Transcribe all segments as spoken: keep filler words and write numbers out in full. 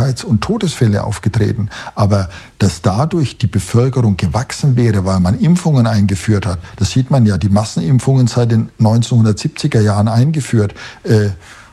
Krankheits- und Todesfälle aufgetreten. Aber dass dadurch die Bevölkerung gewachsen wäre, weil man Impfungen eingeführt hat, das sieht man ja, die Massenimpfungen seit den neunzehnhundertsiebziger Jahren eingeführt. Äh,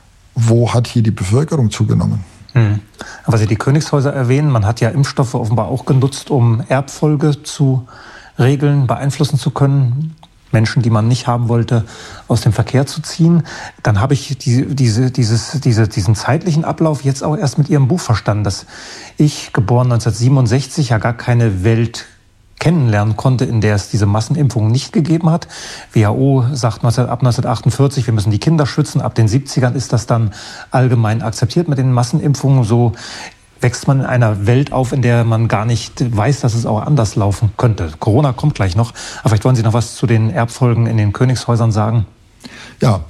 wo hat hier die Bevölkerung zugenommen? Hm. Aber Sie die Königshäuser erwähnen, man hat ja Impfstoffe offenbar auch genutzt, um Erbfolge zu regeln, beeinflussen zu können. Menschen, die man nicht haben wollte, aus dem Verkehr zu ziehen. Dann habe ich die, diese, dieses, diese, diesen zeitlichen Ablauf jetzt auch erst mit Ihrem Buch verstanden, dass ich, geboren neunzehnhundertsiebenundsechzig, ja gar keine Welt kennenlernen konnte, in der es diese Massenimpfungen nicht gegeben hat. W H O sagt ab neunzehnhundertachtundvierzig, wir müssen die Kinder schützen. Ab den siebzigern ist das dann allgemein akzeptiert mit den Massenimpfungen. So wächst man in einer Welt auf, in der man gar nicht weiß, dass es auch anders laufen könnte. Corona kommt gleich noch. Aber vielleicht wollen Sie noch was zu den Erbfolgen in den Königshäusern sagen? Ja,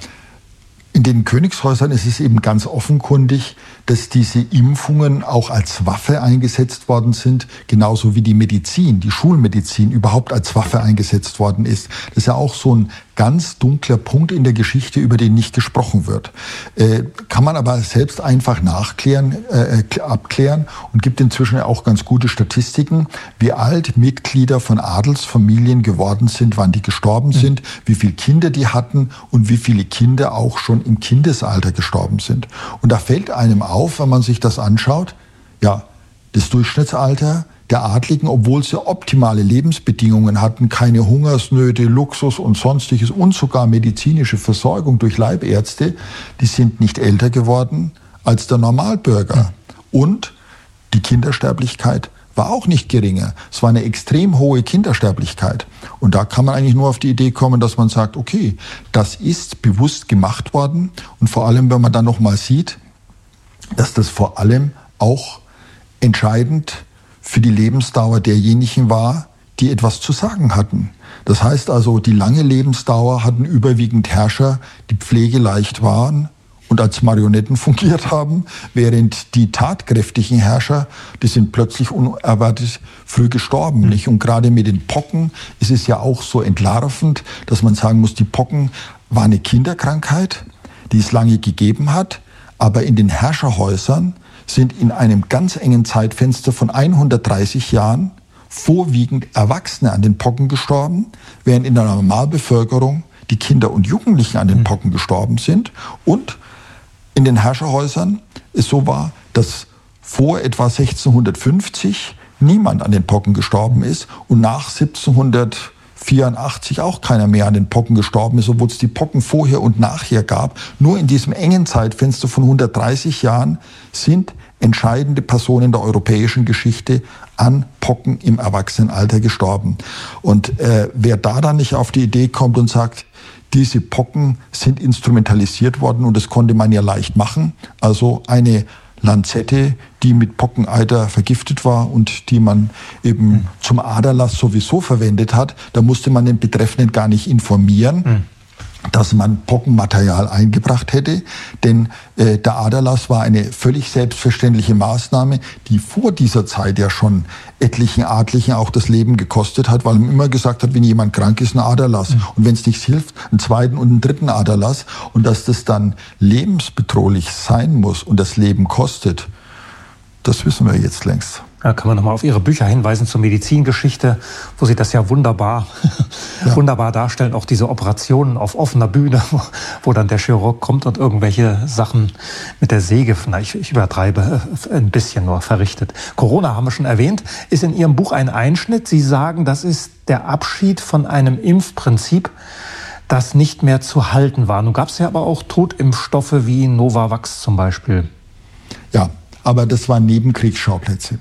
in den Königshäusern ist es eben ganz offenkundig, dass diese Impfungen auch als Waffe eingesetzt worden sind, genauso wie die Medizin, die Schulmedizin überhaupt als Waffe eingesetzt worden ist. Das ist ja auch so ein ganz dunkler Punkt in der Geschichte, über den nicht gesprochen wird. Äh, kann man aber selbst einfach nachklären, äh, abklären und gibt inzwischen auch ganz gute Statistiken, wie alt Mitglieder von Adelsfamilien geworden sind, wann die gestorben sind, wie viele Kinder die hatten und wie viele Kinder auch schon im Kindesalter gestorben sind. Und da fällt einem auf, wenn man sich das anschaut, ja, das Durchschnittsalter der Adligen, obwohl sie optimale Lebensbedingungen hatten, keine Hungersnöte, Luxus und sonstiges und sogar medizinische Versorgung durch Leibärzte, die sind nicht älter geworden als der Normalbürger. Und die Kindersterblichkeit war auch nicht geringer. Es war eine extrem hohe Kindersterblichkeit. Und da kann man eigentlich nur auf die Idee kommen, dass man sagt, okay, das ist bewusst gemacht worden. Und vor allem, wenn man dann nochmal sieht, dass das vor allem auch entscheidend für die Lebensdauer derjenigen war, die etwas zu sagen hatten. Das heißt also, die lange Lebensdauer hatten überwiegend Herrscher, die pflegeleicht waren und als Marionetten fungiert haben, während die tatkräftigen Herrscher, die sind plötzlich unerwartet früh gestorben. Nicht? Und gerade mit den Pocken ist es ja auch so entlarvend, dass man sagen muss, die Pocken war eine Kinderkrankheit, die es lange gegeben hat, aber in den Herrscherhäusern sind in einem ganz engen Zeitfenster von hundertdreißig Jahren vorwiegend Erwachsene an den Pocken gestorben, während in der Normalbevölkerung die Kinder und Jugendlichen an den Pocken gestorben sind. Und in den Herrscherhäusern es so war, dass vor etwa sechzehnhundertfünfzig niemand an den Pocken gestorben ist und nach siebzehnhundertvierundachtzig auch keiner mehr an den Pocken gestorben ist, obwohl es die Pocken vorher und nachher gab. Nur in diesem engen Zeitfenster von hundertdreißig Jahren sind entscheidende Personen der europäischen Geschichte an Pocken im Erwachsenenalter gestorben. Und äh, wer da dann nicht auf die Idee kommt und sagt, diese Pocken sind instrumentalisiert worden und das konnte man ja leicht machen, also eine Lanzette, die mit Pockeneiter vergiftet war und die man eben mhm. zum Aderlass sowieso verwendet hat, da musste man den Betreffenden gar nicht informieren, mhm. dass man Pockenmaterial eingebracht hätte, denn äh, der Aderlass war eine völlig selbstverständliche Maßnahme, die vor dieser Zeit ja schon etlichen Adligen auch das Leben gekostet hat, weil man immer gesagt hat, wenn jemand krank ist, ein Aderlass. Mhm. Und wenn es nichts hilft, einen zweiten und einen dritten Aderlass. Und dass das dann lebensbedrohlich sein muss und das Leben kostet, das wissen wir jetzt längst. Da kann man nochmal auf Ihre Bücher hinweisen zur Medizingeschichte, wo Sie das ja wunderbar, ja. wunderbar darstellen. Auch diese Operationen auf offener Bühne, wo, wo dann der Chirurg kommt und irgendwelche Sachen mit der Säge, na, ich, ich übertreibe, ein bisschen nur verrichtet. Corona haben wir schon erwähnt, ist in Ihrem Buch ein Einschnitt. Sie sagen, das ist der Abschied von einem Impfprinzip, das nicht mehr zu halten war. Nun gab es ja aber auch Totimpfstoffe wie Novavax zum Beispiel. Ja, aber das waren Nebenkriegsschauplätze.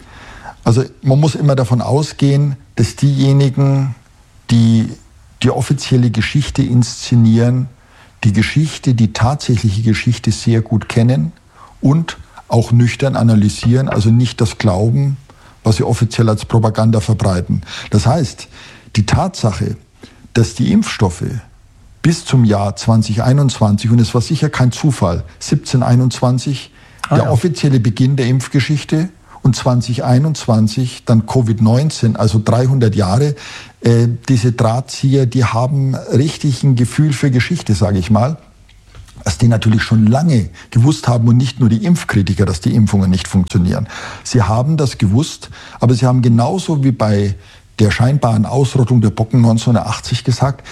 Also man muss immer davon ausgehen, dass diejenigen, die die offizielle Geschichte inszenieren, die Geschichte, die tatsächliche Geschichte sehr gut kennen und auch nüchtern analysieren, also nicht das glauben, was sie offiziell als Propaganda verbreiten. Das heißt, die Tatsache, dass die Impfstoffe bis zum Jahr zwanzig einundzwanzig, und es war sicher kein Zufall, siebzehn einundzwanzig, ah, der ja. offizielle Beginn der Impfgeschichte, und zwanzig einundzwanzig dann Covid neunzehn, also dreihundert Jahre. Äh, diese Drahtzieher, die haben richtig ein Gefühl für Geschichte, sage ich mal. dass die natürlich schon lange gewusst haben und nicht nur die Impfkritiker, dass die Impfungen nicht funktionieren. Sie haben das gewusst, aber sie haben genauso wie bei der scheinbaren Ausrottung der Pocken neunzehnhundertachtzig gesagt,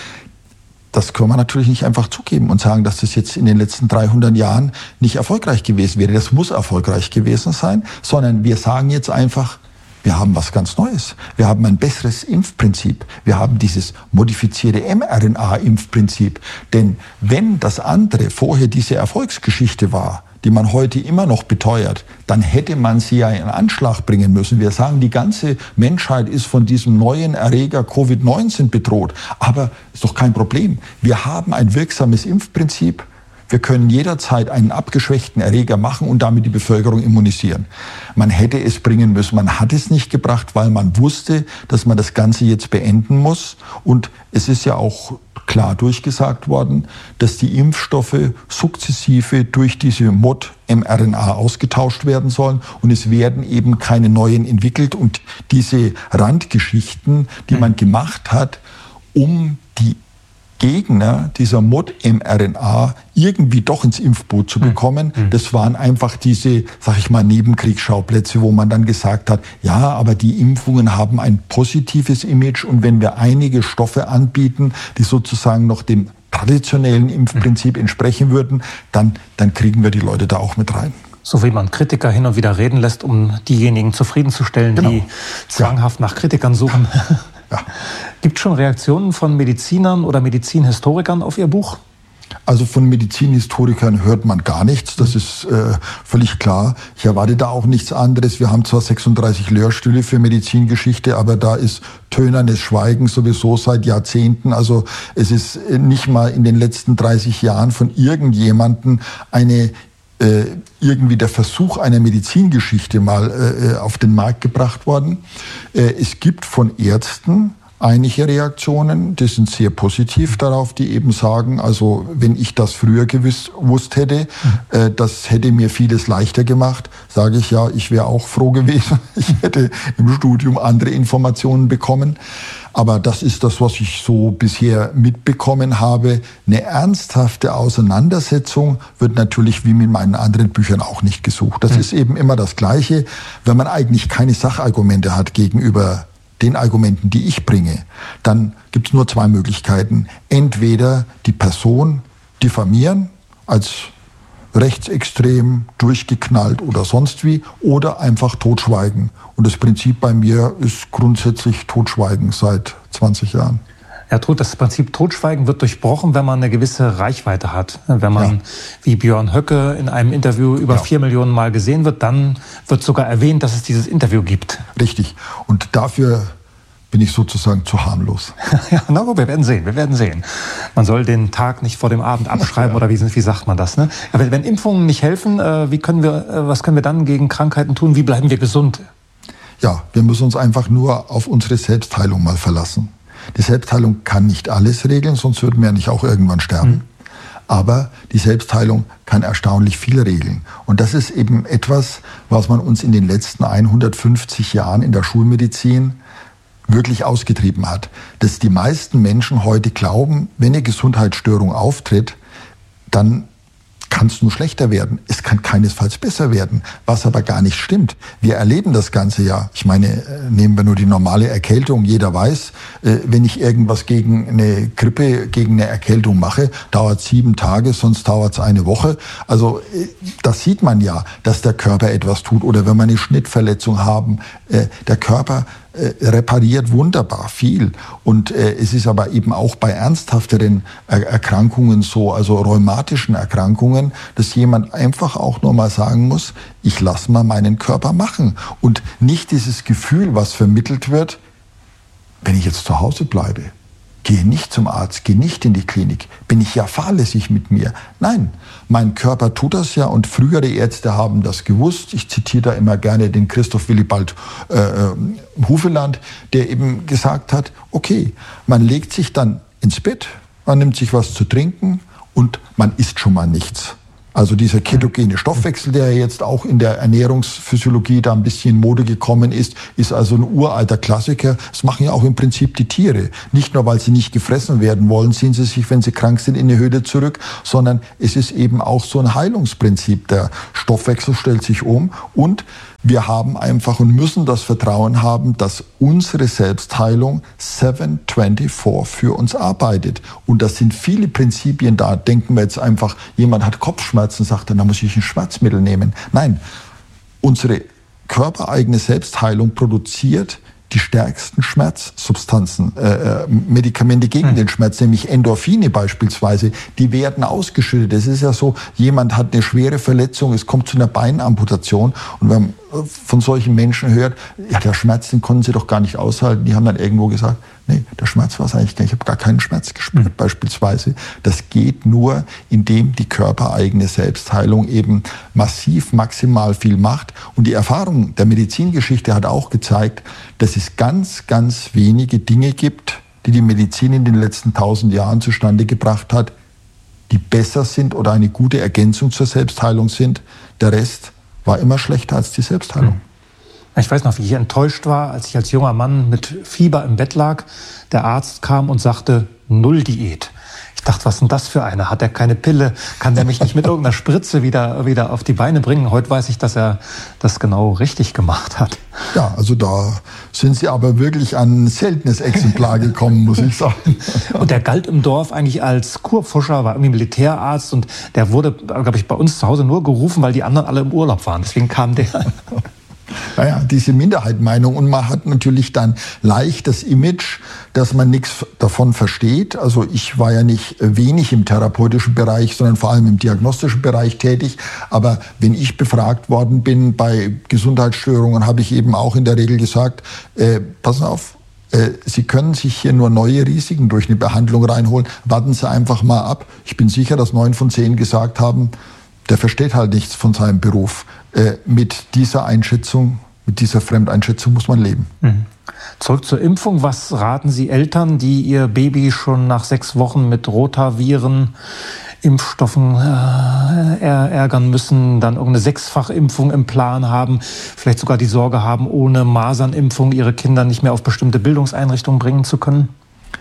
das können wir natürlich nicht einfach zugeben und sagen, dass das jetzt in den letzten dreihundert Jahren nicht erfolgreich gewesen wäre. Das muss erfolgreich gewesen sein, sondern wir sagen jetzt einfach, wir haben was ganz Neues. Wir haben ein besseres Impfprinzip. Wir haben dieses modifizierte mRNA-Impfprinzip. Denn wenn das andere vorher diese Erfolgsgeschichte war, die man heute immer noch beteuert, dann hätte man sie ja in Anschlag bringen müssen. Wir sagen, die ganze Menschheit ist von diesem neuen Erreger Covid neunzehn bedroht. Aber ist doch kein Problem. Wir haben ein wirksames Impfprinzip. Wir können jederzeit einen abgeschwächten Erreger machen und damit die Bevölkerung immunisieren. Man hätte es bringen müssen. Man hat es nicht gebracht, weil man wusste, dass man das Ganze jetzt beenden muss. Und es ist ja auch klar durchgesagt worden, dass die Impfstoffe sukzessive durch diese mRNA ausgetauscht werden sollen. Und es werden eben keine neuen entwickelt. Und diese Randgeschichten, die man gemacht hat, um die Gegner dieser mRNA irgendwie doch ins Impfboot zu bekommen. Mhm. Das waren einfach diese, sag ich mal, Nebenkriegsschauplätze, wo man dann gesagt hat, ja, aber die Impfungen haben ein positives Image und wenn wir einige Stoffe anbieten, die sozusagen noch dem traditionellen Impfprinzip entsprechen würden, dann, dann kriegen wir die Leute da auch mit rein. So wie man Kritiker hin und wieder reden lässt, um diejenigen zufriedenzustellen, genau. die zwanghaft ja. nach Kritikern suchen. Ja. Gibt es schon Reaktionen von Medizinern oder Medizinhistorikern auf Ihr Buch? Also von Medizinhistorikern hört man gar nichts, das ist äh, völlig klar. Ich erwarte da auch nichts anderes. Wir haben zwar sechsunddreißig Lehrstühle für Medizingeschichte, aber da ist tönernes Schweigen sowieso seit Jahrzehnten. Also es ist nicht mal in den letzten dreißig Jahren von irgendjemandem eine äh, irgendwie der Versuch einer Medizingeschichte mal äh, auf den Markt gebracht worden. Äh, es gibt von Ärzten einige Reaktionen, die sind sehr positiv darauf, die eben sagen, also wenn ich das früher gewusst, gewusst hätte, mhm. äh, das hätte mir vieles leichter gemacht, sage ich ja, ich wäre auch froh gewesen, ich hätte im Studium andere Informationen bekommen. Aber das ist das, was ich so bisher mitbekommen habe. Eine ernsthafte Auseinandersetzung wird natürlich wie mit meinen anderen Büchern auch nicht gesucht. Das mhm. ist eben immer das Gleiche, wenn man eigentlich keine Sachargumente hat gegenüber den Argumenten, die ich bringe, dann gibt es nur zwei Möglichkeiten. Entweder die Person diffamieren als rechtsextrem, durchgeknallt oder sonst wie, oder einfach totschweigen. Und das Prinzip bei mir ist grundsätzlich Totschweigen seit zwanzig Jahren. Herr Truth, das Prinzip Totschweigen wird durchbrochen, wenn man eine gewisse Reichweite hat. Wenn man, ja. wie Björn Höcke, in einem Interview über ja. vier Millionen Mal gesehen wird, dann wird sogar erwähnt, dass es dieses Interview gibt. Richtig. Und dafür bin ich sozusagen zu harmlos. Ja, na, wir werden sehen, wir werden sehen. Man soll den Tag nicht vor dem Abend abschreiben, ja. oder wie, wie sagt man das? Ne? Aber wenn Impfungen nicht helfen, wie können wir, was können wir dann gegen Krankheiten tun? Wie bleiben wir gesund? Ja, wir müssen uns einfach nur auf unsere Selbstheilung mal verlassen. Die Selbstheilung kann nicht alles regeln, sonst würden wir ja nicht auch irgendwann sterben. Mhm. Aber die Selbstheilung kann erstaunlich viel regeln. Und das ist eben etwas, was man uns in den letzten hundertfünfzig Jahren in der Schulmedizin wirklich ausgetrieben hat. Dass die meisten Menschen heute glauben, wenn eine Gesundheitsstörung auftritt, dann kann es nur schlechter werden. Es kann keinesfalls besser werden, was aber gar nicht stimmt. Wir erleben das Ganze ja. Ich meine, nehmen wir nur die normale Erkältung. Jeder weiß, wenn ich irgendwas gegen eine Grippe, gegen eine Erkältung mache, dauert sieben Tage, sonst dauert es eine Woche. Also das sieht man ja, dass der Körper etwas tut. Oder wenn wir eine Schnittverletzung haben, der Körper repariert wunderbar viel. Und äh, es ist aber eben auch bei ernsthafteren er- Erkrankungen so, also rheumatischen Erkrankungen, dass jemand einfach auch nur mal sagen muss, ich lasse mal meinen Körper machen. Und nicht dieses Gefühl, was vermittelt wird, wenn ich jetzt zu Hause bleibe, gehe nicht zum Arzt, gehe nicht in die Klinik, bin ich ja fahrlässig mit mir. Nein, mein Körper tut das ja und frühere Ärzte haben das gewusst. Ich zitiere da immer gerne den Christoph Willibald äh, Hufeland, der eben gesagt hat, okay, man legt sich dann ins Bett, man nimmt sich was zu trinken und man isst schon mal nichts. Also dieser ketogene Stoffwechsel, der jetzt auch in der Ernährungsphysiologie da ein bisschen in Mode gekommen ist, ist also ein uralter Klassiker. Das machen ja auch im Prinzip die Tiere. Nicht nur, weil sie nicht gefressen werden wollen, ziehen sie sich, wenn sie krank sind, in die Höhle zurück, sondern es ist eben auch so ein Heilungsprinzip. Der Stoffwechsel stellt sich um und wir haben einfach und müssen das Vertrauen haben, dass unsere Selbstheilung sieben vierundzwanzig für uns arbeitet. Und das sind viele Prinzipien da. Denken wir jetzt einfach, jemand hat Kopfschmerzen, sagt er, dann muss ich ein Schmerzmittel nehmen. Nein, unsere körpereigene Selbstheilung produziert die stärksten Schmerzsubstanzen, äh, Medikamente gegen hm. den Schmerz, nämlich Endorphine beispielsweise, die werden ausgeschüttet. Es ist ja so, jemand hat eine schwere Verletzung, es kommt zu einer Beinamputation und wenn man von solchen Menschen hört, ja, der Schmerz, den konnten sie doch gar nicht aushalten. Die haben dann irgendwo gesagt, nee, der Schmerz war es eigentlich gar nicht. Ich habe gar keinen Schmerz gespürt, mhm. beispielsweise. Das geht nur, indem die körpereigene Selbstheilung eben massiv, maximal viel macht. Und die Erfahrung der Medizingeschichte hat auch gezeigt, dass es ganz, ganz wenige Dinge gibt, die die Medizin in den letzten tausend Jahren zustande gebracht hat, die besser sind oder eine gute Ergänzung zur Selbstheilung sind. Der Rest war immer schlechter als die Selbstheilung. Ich weiß noch, wie ich enttäuscht war, als ich als junger Mann mit Fieber im Bett lag. Der Arzt kam und sagte, Null Diät. Ich dachte, was ist denn das für eine? Hat er keine Pille? Kann der mich nicht mit irgendeiner Spritze wieder, wieder auf die Beine bringen? Heute weiß ich, dass er das genau richtig gemacht hat. Ja, also da sind Sie aber wirklich an ein seltenes Exemplar gekommen, muss ich sagen. Und der galt im Dorf eigentlich als Kurpfuscher, war irgendwie Militärarzt und der wurde, glaube ich, bei uns zu Hause nur gerufen, weil die anderen alle im Urlaub waren. Deswegen kam der. Naja, diese Minderheitenmeinung und man hat natürlich dann leicht das Image, dass man nichts davon versteht. Also ich war ja nicht wenig im therapeutischen Bereich, sondern vor allem im diagnostischen Bereich tätig. Aber wenn ich befragt worden bin bei Gesundheitsstörungen, habe ich eben auch in der Regel gesagt, äh, pass auf, äh, Sie können sich hier nur neue Risiken durch eine Behandlung reinholen. Warten Sie einfach mal ab. Ich bin sicher, dass neun von zehn gesagt haben, der versteht halt nichts von seinem Beruf. Äh, mit dieser Einschätzung, mit dieser Fremdeinschätzung muss man leben. Mhm. Zurück zur Impfung. Was raten Sie Eltern, die ihr Baby schon nach sechs Wochen mit Rotaviren, Impfstoffen äh, ärgern müssen, dann irgendeine Sechsfachimpfung im Plan haben, vielleicht sogar die Sorge haben, ohne Masernimpfung ihre Kinder nicht mehr auf bestimmte Bildungseinrichtungen bringen zu können?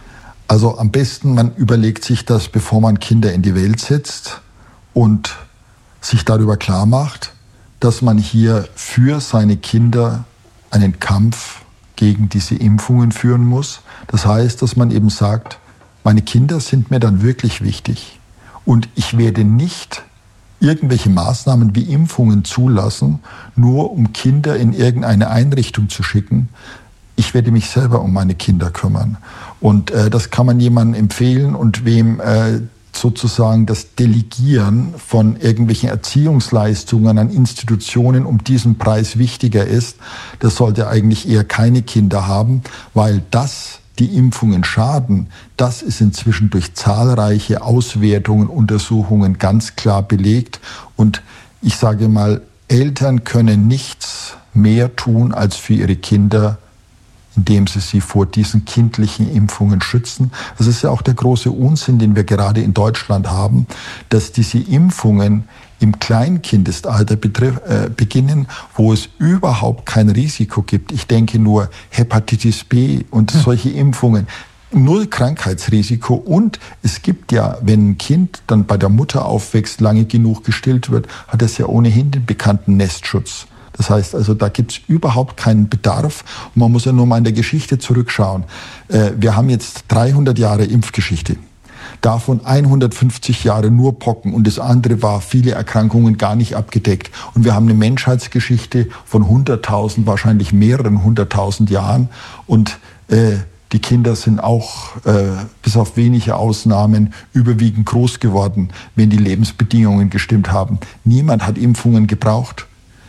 Also am besten, man überlegt sich das, bevor man Kinder in die Welt setzt und sich darüber klar macht, dass man hier für seine Kinder einen Kampf gegen diese Impfungen führen muss. Das heißt, dass man eben sagt, meine Kinder sind mir dann wirklich wichtig und ich werde nicht irgendwelche Maßnahmen wie Impfungen zulassen, nur um Kinder in irgendeine Einrichtung zu schicken. Ich werde mich selber um meine Kinder kümmern. Und äh, das kann man jemandem empfehlen und wem äh, sozusagen das Delegieren von irgendwelchen Erziehungsleistungen an Institutionen um diesen Preis wichtiger ist, das sollte eigentlich eher keine Kinder haben, weil das die Impfungen schaden, das ist inzwischen durch zahlreiche Auswertungen, Untersuchungen ganz klar belegt. Und ich sage mal, Eltern können nichts mehr tun, als für ihre Kinder, indem sie sie vor diesen kindlichen Impfungen schützen. Das ist ja auch der große Unsinn, den wir gerade in Deutschland haben, dass diese Impfungen im Kleinkindestalter betrif- äh, beginnen, wo es überhaupt kein Risiko gibt. Ich denke nur Hepatitis B und hm. solche Impfungen. Null Krankheitsrisiko und es gibt ja, wenn ein Kind dann bei der Mutter aufwächst, lange genug gestillt wird, hat es ja ohnehin den bekannten Nestschutz. Das heißt also, da gibt es überhaupt keinen Bedarf. Und man muss ja nur mal in der Geschichte zurückschauen. Äh, wir haben jetzt dreihundert Jahre Impfgeschichte. Davon hundertfünfzig Jahre nur Pocken und das andere war viele Erkrankungen gar nicht abgedeckt. Und wir haben eine Menschheitsgeschichte von hunderttausend, wahrscheinlich mehreren hunderttausend Jahren. Und äh, die Kinder sind auch, äh, bis auf wenige Ausnahmen, überwiegend groß geworden, wenn die Lebensbedingungen gestimmt haben. Niemand hat Impfungen gebraucht.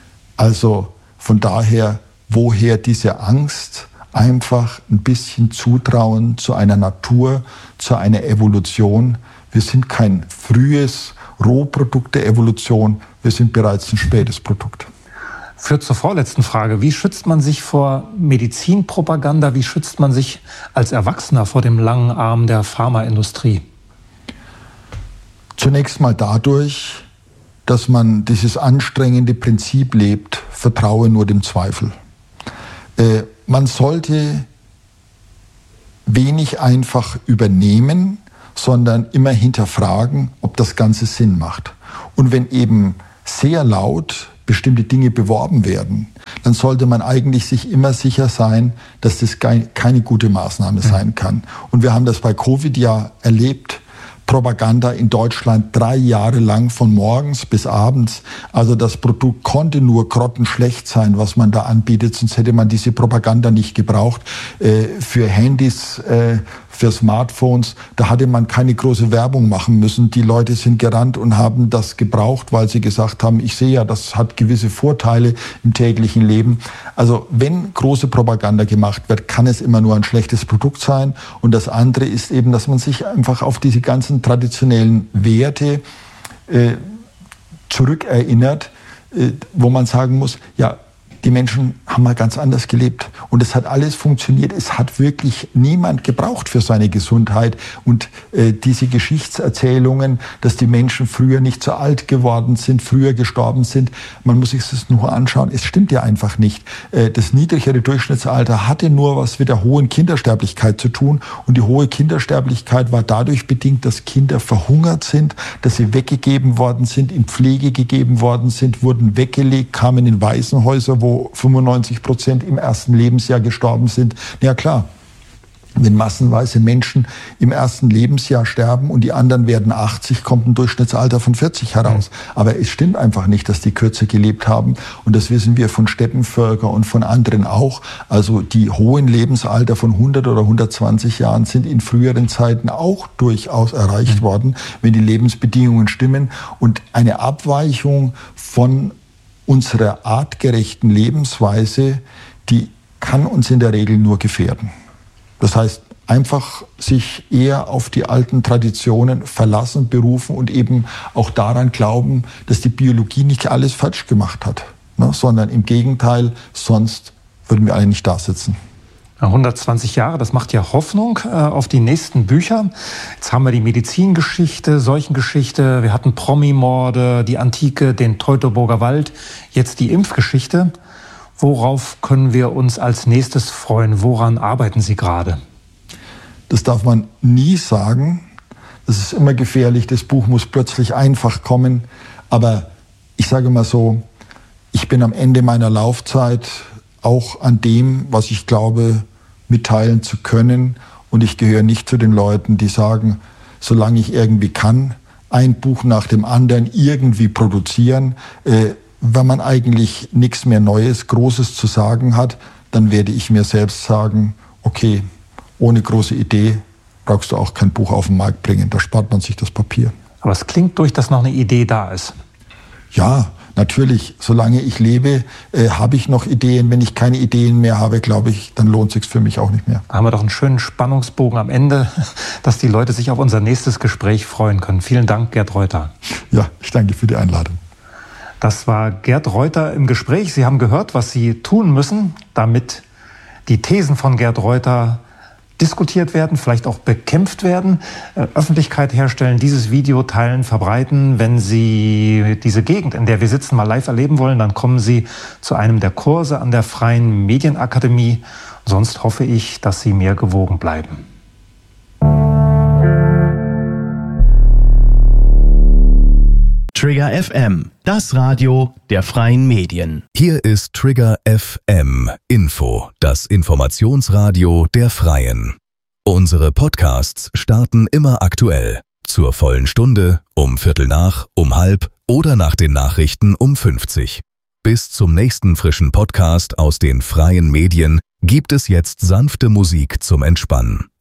Also von daher, woher diese Angst? Einfach ein bisschen Zutrauen zu einer Natur, zu einer Evolution. Wir sind kein frühes Rohprodukt der Evolution, wir sind bereits ein spätes Produkt. Führt zur vorletzten Frage. Wie schützt man sich vor Medizinpropaganda? Wie schützt man sich als Erwachsener vor dem langen Arm der Pharmaindustrie? Zunächst mal dadurch, dass man dieses anstrengende Prinzip lebt, vertraue nur dem Zweifel. Äh, man sollte wenig einfach übernehmen, sondern immer hinterfragen, ob das Ganze Sinn macht. Und wenn eben sehr laut bestimmte Dinge beworben werden, dann sollte man eigentlich sich immer sicher sein, dass das keine gute Maßnahme sein kann. Und wir haben das bei Covid ja erlebt. Propaganda in Deutschland drei Jahre lang von morgens bis abends. Also das Produkt konnte nur grottenschlecht sein, was man da anbietet, sonst hätte man diese Propaganda nicht gebraucht. Äh, für Handys, äh, für Smartphones, da hatte man keine große Werbung machen müssen. Die Leute sind gerannt und haben das gebraucht, weil sie gesagt haben, ich sehe ja, das hat gewisse Vorteile im täglichen Leben. Also wenn große Propaganda gemacht wird, kann es immer nur ein schlechtes Produkt sein. Und das andere ist eben, dass man sich einfach auf diese ganzen traditionellen Werte äh, zurückerinnert, äh, wo man sagen muss, ja, die Menschen haben mal ganz anders gelebt und es hat alles funktioniert. Es hat wirklich niemand gebraucht für seine Gesundheit. Und äh, diese Geschichtserzählungen, dass die Menschen früher nicht so alt geworden sind, früher gestorben sind, man muss sich das nur anschauen. Es stimmt ja einfach nicht. Äh, das niedrigere Durchschnittsalter hatte nur was mit der hohen Kindersterblichkeit zu tun. Und die hohe Kindersterblichkeit war dadurch bedingt, dass Kinder verhungert sind, dass sie weggegeben worden sind, in Pflege gegeben worden sind, wurden weggelegt, kamen in Waisenhäuser, wo fünfundneunzig Prozent im ersten Lebensjahr gestorben sind. Ja klar, wenn massenweise Menschen im ersten Lebensjahr sterben und die anderen werden achtzig, kommt ein Durchschnittsalter von vierzig heraus. Aber es stimmt einfach nicht, dass die kürzer gelebt haben. Und das wissen wir von Steppenvölker und von anderen auch. Also die hohen Lebensalter von hundert oder hundertzwanzig Jahren sind in früheren Zeiten auch durchaus erreicht worden, wenn die Lebensbedingungen stimmen. Und eine Abweichung von unserer artgerechten Lebensweise, die kann uns in der Regel nur gefährden. Das heißt, einfach sich eher auf die alten Traditionen verlassen, berufen und eben auch daran glauben, dass die Biologie nicht alles falsch gemacht hat, ne, sondern im Gegenteil, sonst würden wir alle nicht da sitzen. hundertzwanzig Jahre, das macht ja Hoffnung äh, auf die nächsten Bücher. Jetzt haben wir die Medizingeschichte, Seuchengeschichte, wir hatten Promi-Morde, die Antike, den Teutoburger Wald, jetzt die Impfgeschichte. Worauf können wir uns als nächstes freuen? Woran arbeiten Sie gerade? Das darf man nie sagen. Das ist immer gefährlich. Das Buch muss plötzlich einfach kommen. Aber ich sage mal so, ich bin am Ende meiner Laufzeit auch an dem, was ich glaube, mitteilen zu können. Und ich gehöre nicht zu den Leuten, die sagen, solange ich irgendwie kann, ein Buch nach dem anderen irgendwie produzieren. Äh, wenn man eigentlich nichts mehr Neues, Großes zu sagen hat, dann werde ich mir selbst sagen, okay, ohne große Idee brauchst du auch kein Buch auf den Markt bringen. Da spart man sich das Papier. Aber es klingt durch, dass noch eine Idee da ist. Ja, natürlich, solange ich lebe, äh, habe ich noch Ideen. Wenn ich keine Ideen mehr habe, glaube ich, dann lohnt es sich für mich auch nicht mehr. Da haben wir doch einen schönen Spannungsbogen am Ende, dass die Leute sich auf unser nächstes Gespräch freuen können. Vielen Dank, Gerd Reuter. Ja, ich danke für die Einladung. Das war Gerd Reuter im Gespräch. Sie haben gehört, was Sie tun müssen, damit die Thesen von Gerd Reuter diskutiert werden, vielleicht auch bekämpft werden, äh, Öffentlichkeit herstellen, dieses Video teilen, verbreiten. Wenn Sie diese Gegend, in der wir sitzen, mal live erleben wollen, dann kommen Sie zu einem der Kurse an der Freien Medienakademie. Sonst hoffe ich, dass Sie mir gewogen bleiben. Trigger F M, das Radio der Freien Medien. Hier ist Trigger F M Info, das Informationsradio der Freien. Unsere Podcasts starten immer aktuell. Zur vollen Stunde, um Viertel nach, um halb oder nach den Nachrichten um fünfzig. Bis zum nächsten frischen Podcast aus den Freien Medien gibt es jetzt sanfte Musik zum Entspannen.